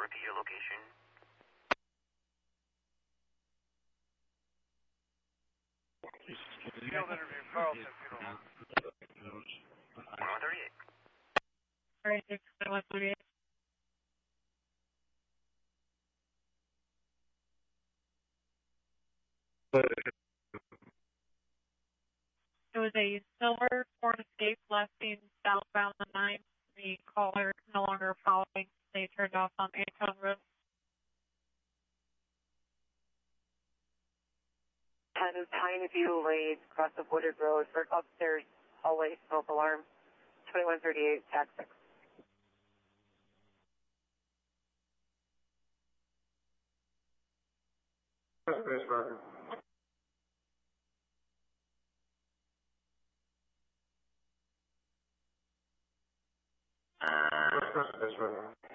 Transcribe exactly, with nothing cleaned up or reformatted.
repeat your location. Field interview, Carlton, Funeral Home. one thirty-eight. Alright, six, one thirty-eight. It was a silver Ford Escape left being southbound the nine. The caller no longer following. They turned off on Aton Road. ten Pineview Lane, across the Wooded Road, for upstairs hallway smoke alarm. twenty-one thirty-eight, tax six. Uh,